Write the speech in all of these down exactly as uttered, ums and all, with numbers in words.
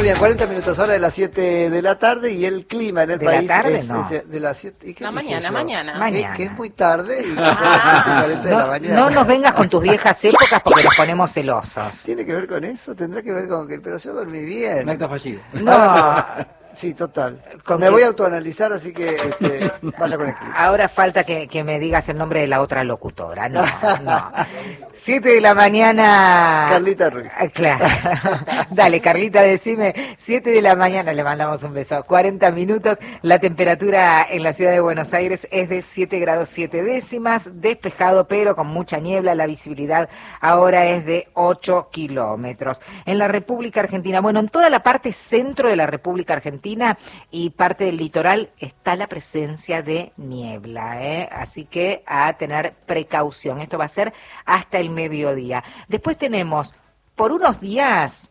Muy bien, cuarenta minutos, hora de las siete de la tarde y el clima en el ¿De país la tarde? es, No. es de, de las siete. ¿Y qué No, dije mañana, yo? mañana. Mañana. Que, que es muy tarde y que son Ah. las siete y cuarenta de la No, mañana. no nos vengas con tus viejas épocas porque nos ponemos celosos. ¿Tiene que ver con eso? ¿Tendrá que ver con que... Pero yo dormí bien. Un acto fallido. No, Sí, total. ¿Con Me qué? voy a autoanalizar, así que este, vaya con el clima. ahora falta que, que me digas el nombre de la otra locutora. No, no. Siete de la mañana. Carlita Ruiz. Ah, claro. Dale, Carlita, decime. Siete de la mañana, le mandamos un beso. cuarenta minutos. La temperatura en la ciudad de Buenos Aires es de siete grados siete décimas. Despejado, pero con mucha niebla. La visibilidad ahora es de ocho kilómetros. En la República Argentina, bueno, en toda la parte centro de la República Argentina y parte del litoral está la presencia de niebla, ¿eh? Así que a tener precaución. Esto va a ser hasta el mediodía. Después tenemos, por unos días,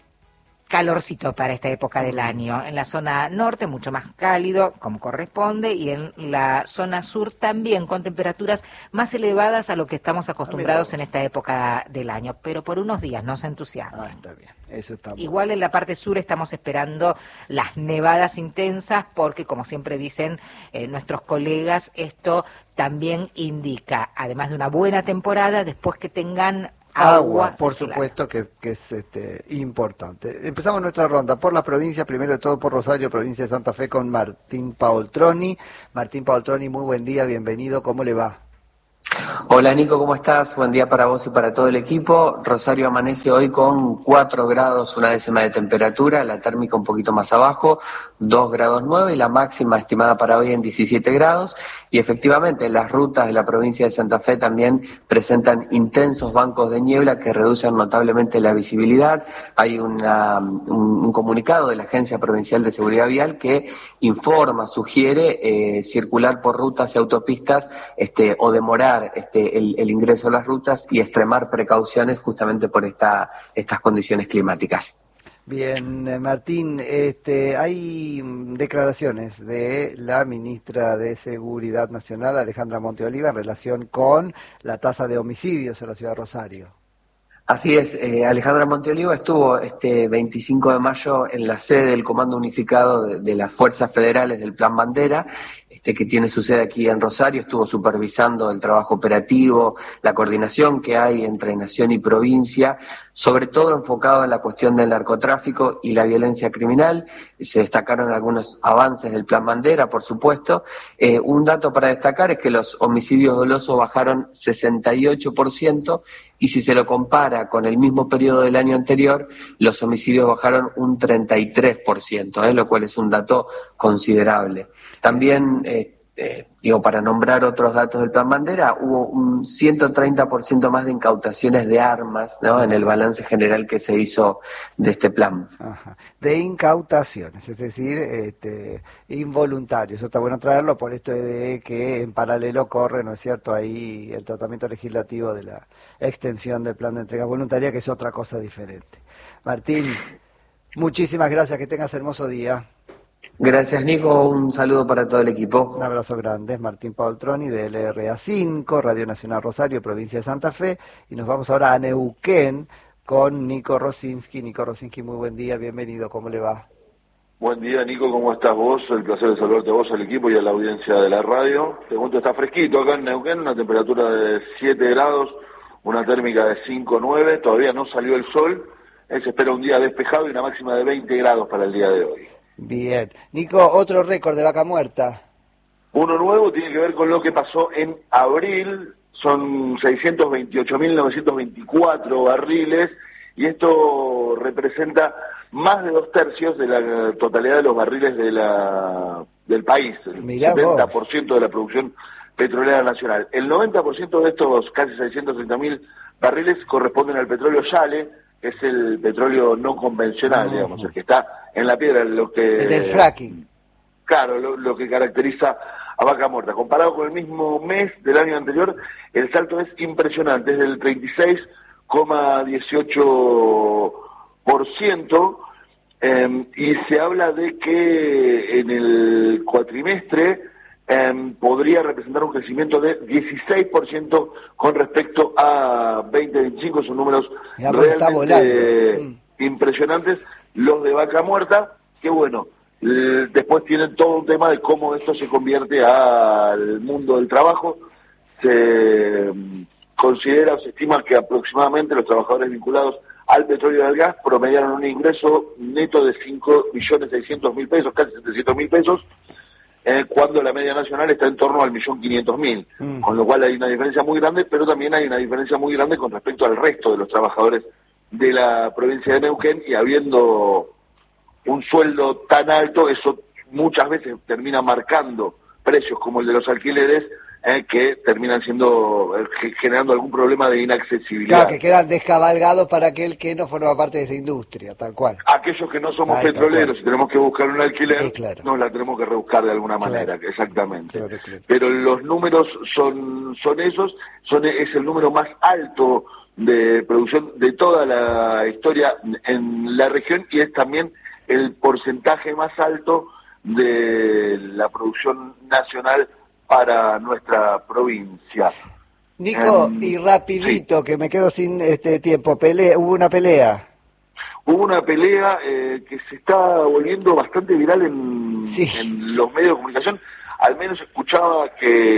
calorcito para esta época del año. En la zona norte mucho más cálido, como corresponde, y en la zona sur también con temperaturas más elevadas a lo que estamos acostumbrados en esta época del año. Pero por unos días, no se entusiasmen. Ah, está bien. Eso está muy Igual en la parte sur estamos esperando las nevadas intensas porque, como siempre dicen eh, nuestros colegas, esto también indica, además de una buena temporada, después que tengan agua. Agua, por supuesto que, que es este, importante. Empezamos nuestra ronda por las provincias, primero de todo por Rosario, provincia de Santa Fe, con Martín Paoltroni. Martín Paoltroni, muy buen día, bienvenido, ¿cómo le va? Hola Nico, ¿cómo estás? Buen día para vos y para todo el equipo. Rosario amanece hoy con cuatro grados, una décima de temperatura, la térmica un poquito más abajo, dos grados nueve y la máxima estimada para hoy en diecisiete grados. Y efectivamente las rutas de la provincia de Santa Fe también presentan intensos bancos de niebla que reducen notablemente la visibilidad. Hay una, un, un comunicado de la Agencia Provincial de Seguridad Vial que informa, sugiere eh, circular por rutas y autopistas este, o demorar Este, el, el ingreso a las rutas y extremar precauciones justamente por esta, estas condiciones climáticas. Bien, eh, Martín, este, hay mm, declaraciones de la ministra de Seguridad Nacional, Alejandra Monteoliva, en relación con la tasa de homicidios en la ciudad de Rosario. Así es, eh, Alejandra Monteoliva estuvo este veinticinco de mayo en la sede del Comando Unificado de, de las Fuerzas Federales del Plan Bandera, este que tiene su sede aquí en Rosario, estuvo supervisando el trabajo operativo, la coordinación que hay entre nación y provincia, sobre todo enfocado en la cuestión del narcotráfico y la violencia criminal. Se destacaron algunos avances del Plan Bandera, por supuesto. Eh, un dato para destacar es que los homicidios dolosos bajaron sesenta y ocho por ciento y si se lo compara con el mismo periodo del año anterior, los homicidios bajaron un treinta y tres por ciento, ¿eh? Lo cual es un dato considerable. También, eh, eh, digo, para nombrar otros datos del Plan Bandera, hubo un ciento treinta por ciento más de incautaciones de armas, ¿no?, en el balance general que se hizo de este plan. Ajá. De incautaciones, es decir, este, involuntarios. Eso está bueno traerlo por esto de que en paralelo corre, ¿no es cierto?, ahí el tratamiento legislativo de la extensión del plan de entrega voluntaria, que es otra cosa diferente. Martín, muchísimas gracias, que tengas hermoso día. Gracias Nico, un saludo para todo el equipo. Un abrazo grande, es Martín Paoltroni de L R A cinco, Radio Nacional Rosario, provincia de Santa Fe, y nos vamos ahora a Neuquén con Nico Rosinski. Nico Rosinski, muy buen día, bienvenido, ¿cómo le va? Buen día Nico, ¿cómo estás vos? El placer de saludarte a vos, al equipo y a la audiencia de la radio. Te cuento, está fresquito acá en Neuquén, una temperatura de siete grados, una térmica de cinco nueve, todavía no salió el sol, eh, se espera un día despejado y una máxima de veinte grados para el día de hoy. Bien. Nico, otro récord de vaca muerta. Uno nuevo tiene que ver con lo que pasó en abril, son seiscientos veintiocho mil novecientos veinticuatro barriles y esto representa más de dos tercios de la totalidad de los barriles de la del país, el Mirá setenta vos. por ciento de la producción petrolera nacional. El noventa por ciento de estos casi seiscientos treinta mil barriles corresponden al petróleo Yale, que es el petróleo no convencional, uh-huh. digamos, el que está en la piedra, lo que... El del fracking. Claro, lo, lo que caracteriza a Vaca Muerta. Comparado con el mismo mes del año anterior, el salto es impresionante, es del treinta y seis coma dieciocho por ciento, eh, y se habla de que en el cuatrimestre eh, podría representar un crecimiento de dieciséis por ciento con respecto a veinte veinticinco, son números Digamos, está realmente volando. impresionantes. los de Vaca Muerta, que bueno, eh, después tienen todo un tema de cómo esto se convierte al mundo del trabajo. Se um, considera o se estima que aproximadamente los trabajadores vinculados al petróleo y al gas promediaron un ingreso neto de cinco millones seiscientos mil pesos, casi setecientos mil pesos, eh, cuando la media nacional está en torno al millón quinientos mil, mm. con lo cual hay una diferencia muy grande, pero también hay una diferencia muy grande con respecto al resto de los trabajadores de la provincia de Neuquén, y habiendo un sueldo tan alto, eso muchas veces termina marcando precios como el de los alquileres, Eh, que terminan siendo eh, generando algún problema de inaccesibilidad. Claro, que quedan descabalgados para aquel que no forma parte de esa industria, tal cual. Aquellos que no somos Ay, petroleros y tenemos que buscar un alquiler, sí, claro. nos la tenemos que rebuscar de alguna manera, claro. exactamente. Claro, claro. Pero los números son son esos, son es el número más alto de producción de toda la historia en la región, y es también el porcentaje más alto de la producción nacional para nuestra provincia. Nico, um, y rapidito, sí. que me quedo sin este tiempo, pelea, hubo una pelea. Hubo una pelea eh, que se está volviendo bastante viral en, sí. en los medios de comunicación. Al menos escuchaba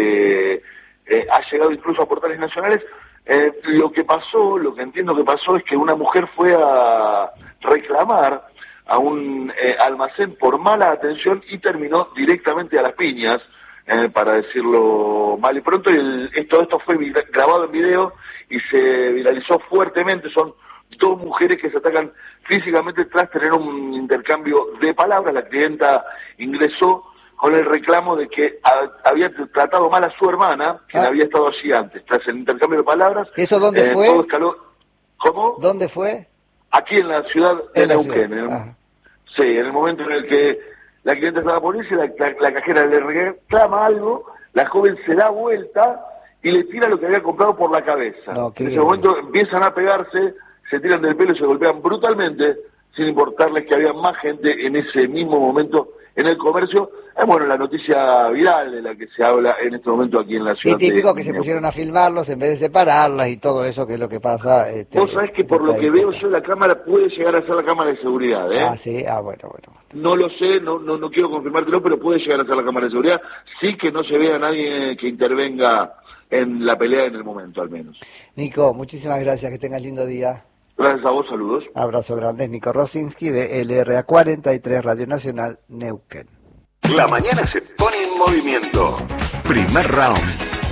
que eh, ha llegado incluso a portales nacionales. Eh, lo que pasó, lo que entiendo que pasó, es que una mujer fue a reclamar a un eh, almacén por mala atención y terminó directamente a las piñas, Eh, para decirlo mal y pronto, y el, esto, esto fue grabado en video y se viralizó fuertemente. Son dos mujeres que se atacan físicamente tras tener un intercambio de palabras. La clienta ingresó con el reclamo de que a, había tratado mal a su hermana, que ah. había estado allí antes. Tras el intercambio de palabras, ¿eso dónde eh, fue? Todo escaló. ¿Cómo? ¿Dónde fue? Aquí en la ciudad de Neuquén. En el, sí, en el momento en el que la clienta estaba por irse, la, la, la cajera le reclama algo, la joven se da vuelta y le tira lo que había comprado por la cabeza. No, en ese momento empiezan a pegarse, se tiran del pelo y se golpean brutalmente, sin importarles que había más gente en ese mismo momento en el comercio. Es bueno, la noticia viral de la que se habla en este momento aquí en la ciudad. Y típico de, que se de pusieron a filmarlos en vez de separarlas y todo eso, que es lo que pasa. Este, Vos sabés que por lo que veo yo, la cámara puede llegar a ser la cámara de seguridad, ¿eh? Ah, sí, ah, bueno, bueno. No lo sé, no, no, no quiero confirmártelo, pero puede llegar a ser la cámara de seguridad. Sí, que no se vea a nadie que intervenga en la pelea en el momento, al menos. Nico, muchísimas gracias, que tengas lindo día. Gracias a vos, saludos. Abrazo grande, Nico Rosinski de L R A cuarenta y tres Radio Nacional Neuquén. La mañana se pone en movimiento. Primer round.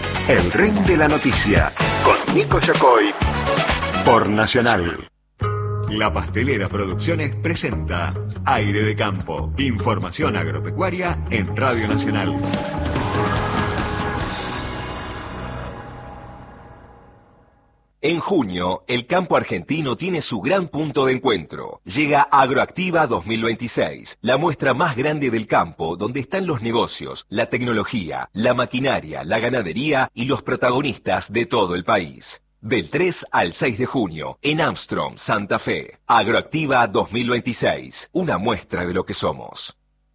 El ring de la noticia. Con Nico Yacoy. Por Nacional. La Pastelera Producciones presenta Aire de Campo. Información agropecuaria en Radio Nacional. En junio, el campo argentino tiene su gran punto de encuentro. Llega Agroactiva dos mil veintiséis, la muestra más grande del campo, donde están los negocios, la tecnología, la maquinaria, la ganadería y los protagonistas de todo el país. Del tres al seis de junio, en Armstrong, Santa Fe. Agroactiva dos mil veintiséis, una muestra de lo que somos.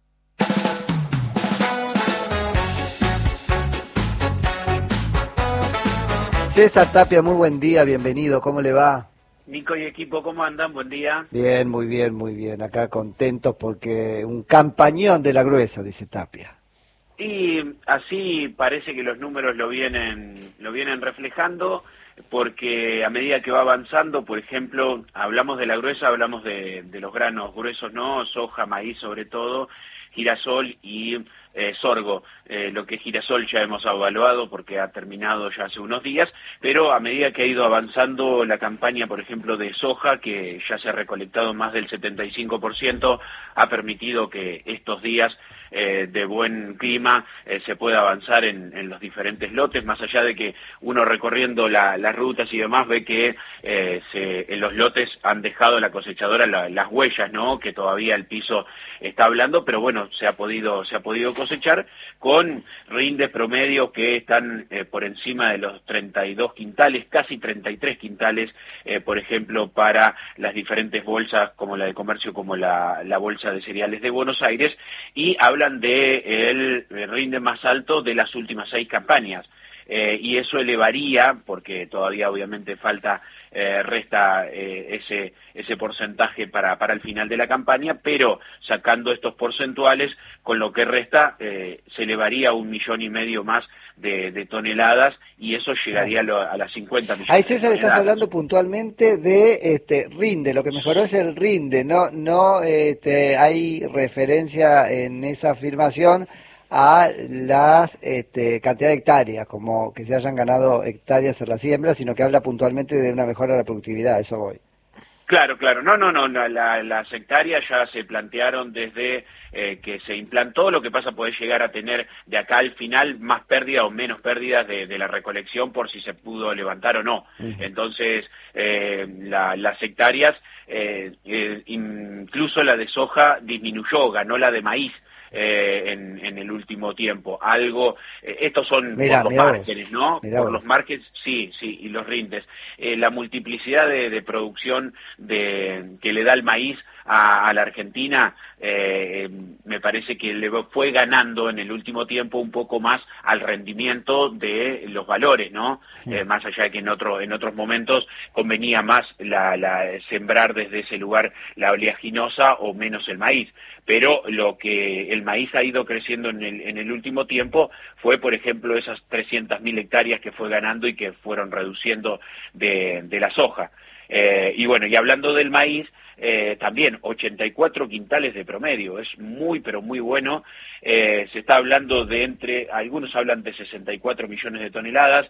César Tapia, muy buen día, bienvenido, ¿cómo le va? Nico y equipo, ¿cómo andan? Buen día. Bien, muy bien, muy bien, acá contentos porque un campañón de la gruesa, dice Tapia. Y así parece que los números lo vienen, lo vienen reflejando, porque a medida que va avanzando, por ejemplo, hablamos de la gruesa, hablamos de, de los granos gruesos, ¿no? Soja, maíz sobre todo, girasol y eh, sorgo. Eh, lo que es girasol ya hemos evaluado porque ha terminado ya hace unos días, pero a medida que ha ido avanzando la campaña, por ejemplo, de soja, que ya se ha recolectado más del setenta y cinco por ciento, ha permitido que estos días eh, de buen clima eh, se pueda avanzar en, en los diferentes lotes, más allá de que uno recorriendo la, las rutas y demás ve que eh, se, en los lotes han dejado la cosechadora la, las huellas, ¿no? Que todavía el piso está hablando, pero bueno, se ha podido, se ha podido cosechar con rindes promedios que están eh, por encima de los treinta y dos quintales, casi treinta y tres quintales, eh, por ejemplo, para las diferentes bolsas, como la de comercio, como la, la bolsa de cereales de Buenos Aires, y hablan de el rinde más alto de las últimas seis campañas. Eh, y eso elevaría, porque todavía obviamente falta eh, resta eh, ese ese porcentaje para, para el final de la campaña, pero sacando estos porcentuales, con lo que resta eh, se elevaría un millón y medio más de, de toneladas y eso llegaría a, lo, a las cincuenta millones. Ahí, César, estás hablando puntualmente de este rinde, lo que mejoró es el rinde, no no este, hay referencia en esa afirmación a las este, cantidad de hectáreas, como que se hayan ganado hectáreas en la siembra, sino que habla puntualmente de una mejora de la productividad, eso voy. Claro, claro, no, no, no, la, la, las hectáreas ya se plantearon desde eh, que se implantó, lo que pasa puede llegar a tener de acá al final más pérdidas o menos pérdidas de, de la recolección por si se pudo levantar o no. Uh-huh. Entonces, eh, la, las hectáreas, eh, eh, incluso la de soja disminuyó, ganó la de maíz. Eh, en, en el último tiempo, algo, eh, estos son mirá, por los márgenes, ¿no? Mirá por vos. los márgenes, sí, sí, y los rindes. Eh, la multiplicidad de, de producción de, que le da el maíz a, a la Argentina, eh, me parece que le fue ganando en el último tiempo un poco más al rendimiento de los valores, ¿no? Sí. Eh, más allá de que en otro, en otros momentos convenía más la, la sembrar desde ese lugar la oleaginosa o menos el maíz. Pero lo que el maíz ha ido creciendo en el, en el último tiempo fue, por ejemplo, esas trescientas mil hectáreas que fue ganando y que fueron reduciendo de, de la soja. Eh, y bueno, y hablando del maíz, eh, también ochenta y cuatro quintales de promedio, es muy pero muy bueno. Eh, se está hablando de entre, algunos hablan de sesenta y cuatro millones de toneladas.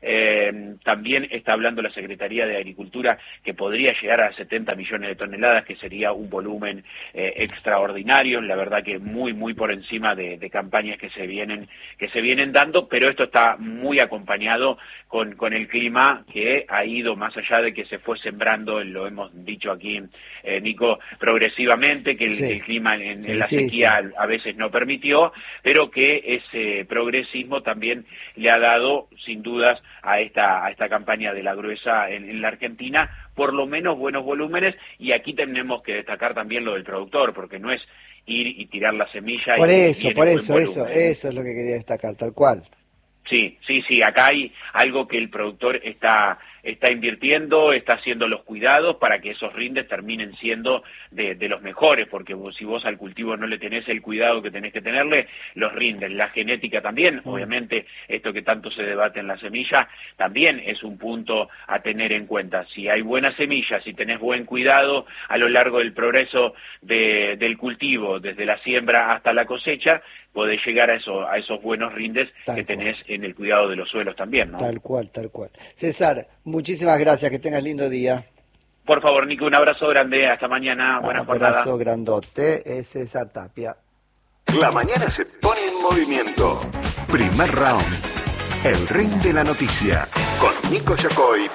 Eh, también está hablando la Secretaría de Agricultura que podría llegar a setenta millones de toneladas, que sería un volumen eh, extraordinario, la verdad que muy muy por encima de, de campañas que se vienen que se vienen dando, pero esto está muy acompañado con, con el clima que ha ido más allá de que se fue sembrando, lo hemos dicho aquí, eh, Nico, progresivamente, que el, sí. el clima en, sí, en la sí, sequía sí. a veces no permitió, pero que ese progresismo también le ha dado, sin dudas, a esta a esta campaña de la gruesa en, en la Argentina, por lo menos buenos volúmenes, y aquí tenemos que destacar también lo del productor, porque no es ir y tirar la semilla. Por y eso, por eso, eso, eso es lo que quería destacar, tal cual. Sí, sí, sí, acá hay algo que el productor está está invirtiendo, está haciendo los cuidados para que esos rindes terminen siendo de, de los mejores, porque vos, si vos al cultivo no le tenés el cuidado que tenés que tenerle, los rindes, la genética también, mm. obviamente esto que tanto se debate en la semilla, también es un punto a tener en cuenta. Si hay buenas semillas, si tenés buen cuidado a lo largo del progreso de, del cultivo, desde la siembra hasta la cosecha, podés llegar a, eso, a esos buenos rindes tal que tenés cual. En el cuidado de los suelos también, ¿no? Tal cual, tal cual. César, muchísimas gracias, que tengas lindo día. Por favor, Nico, un abrazo grande, hasta mañana, buena jornada. Un abrazo grandote, es César Tapia. La mañana se pone en movimiento. Primer round, el ring de la noticia, con Nico Yacoy,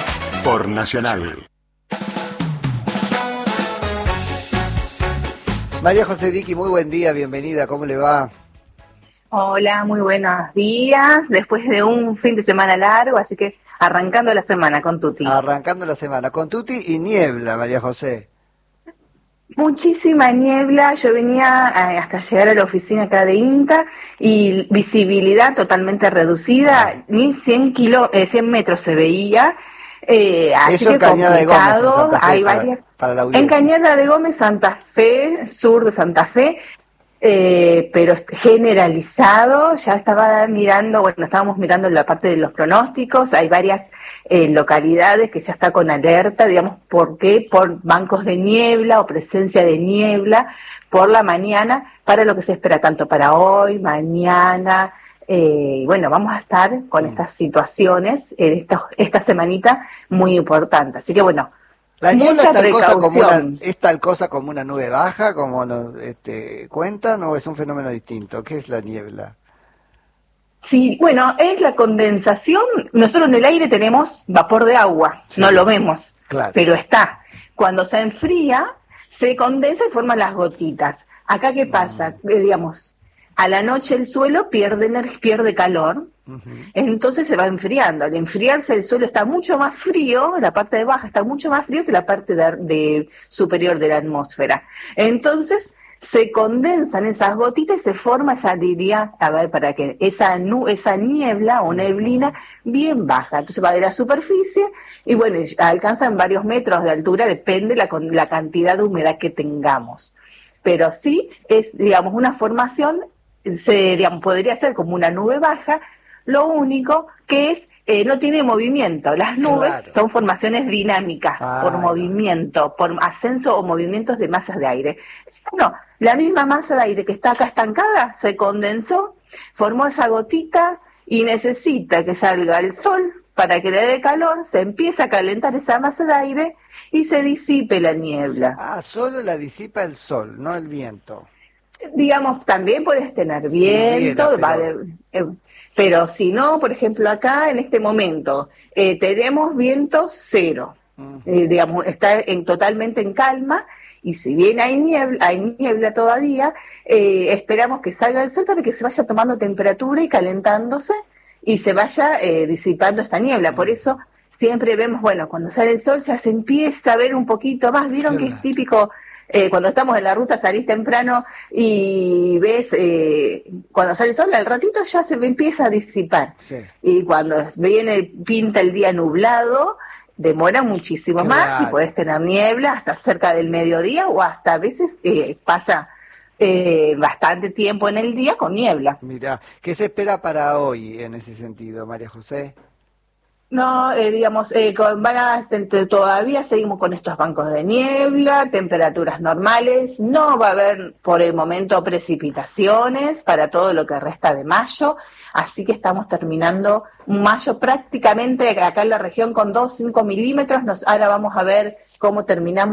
por Nacional. María José Diqui, muy buen día, bienvenida, ¿cómo le va? Hola, muy buenos días, después de un fin de semana largo, así que arrancando la semana con Tuti. Arrancando la semana con Tuti y niebla, María José. Muchísima niebla, yo venía hasta llegar a la oficina acá de INTA y visibilidad totalmente reducida, ni cien, kilo, eh, cien metros se veía. Eh, así Eso que en Cañada de Gómez, en Santa Fe, hay para, varias... para la audiencia. En Cañada de Gómez, Santa Fe, sur de Santa Fe, eh, pero generalizado, ya estaba mirando, bueno, estábamos mirando la parte de los pronósticos, hay varias eh, localidades que ya está con alerta, digamos, ¿por qué? Por bancos de niebla o presencia de niebla por la mañana, para lo que se espera tanto para hoy, mañana. Eh, bueno, vamos a estar con estas situaciones en esta, esta semanita muy importante. Así que bueno, la niebla mucha es tal, cosa como una, precaución. ¿es tal cosa como una nube baja, como nos este, cuentan, o es un fenómeno distinto? ¿Qué es la niebla? Sí, bueno, es la condensación. Nosotros en el aire tenemos vapor de agua, sí, no lo vemos, claro, pero está. Cuando se enfría, se condensa y forman las gotitas. Acá, ¿qué pasa? Mm. Eh, digamos... A la noche el suelo pierde, pierde calor, uh-huh. entonces se va enfriando. Al enfriarse el suelo está mucho más frío, la parte de baja está mucho más frío que la parte de, de superior de la atmósfera. Entonces se condensan esas gotitas y se forma esa, diría, a ver, para que esa nu, esa niebla o neblina bien baja. Entonces va de la superficie y bueno, alcanzan varios metros de altura, depende la, la cantidad de humedad que tengamos. Pero sí es, digamos, una formación, se, digamos, podría ser como una nube baja, lo único que es Eh, no tiene movimiento. Las nubes claro. son formaciones dinámicas ah, por movimiento, por ascenso o movimientos de masas de aire. No, la misma masa de aire que está acá estancada se condensó, formó esa gotita y necesita que salga el sol para que le dé calor, se empieza a calentar esa masa de aire y se disipe la niebla. Ah, solo la disipa el sol, no el viento. Digamos, también puedes tener viento, sí, pero... va a haber... Eh, Pero si no, por ejemplo, acá en este momento eh, tenemos viento cero, uh-huh. eh, digamos, está en, totalmente en calma, y si bien hay niebla, hay niebla todavía, eh, esperamos que salga el sol para que se vaya tomando temperatura y calentándose y se vaya eh, disipando esta niebla. Por eso siempre vemos, bueno, cuando sale el sol ya se empieza a ver un poquito más, vieron que es típico... Eh, cuando estamos en la ruta salís temprano y ves, eh, cuando sale el sol, al ratito ya se empieza a disipar. Sí. Y cuando viene, pinta el día nublado, demora muchísimo claro. más y podés tener niebla hasta cerca del mediodía o hasta a veces eh, pasa eh, bastante tiempo en el día con niebla. Mirá, ¿qué se espera para hoy en ese sentido, María José? No, eh, digamos, eh, con, van a, todavía seguimos con estos bancos de niebla, temperaturas normales, no va a haber por el momento precipitaciones para todo lo que resta de mayo, así que estamos terminando mayo prácticamente acá en la región con dos, cinco milímetros, nos, ahora vamos a ver cómo terminamos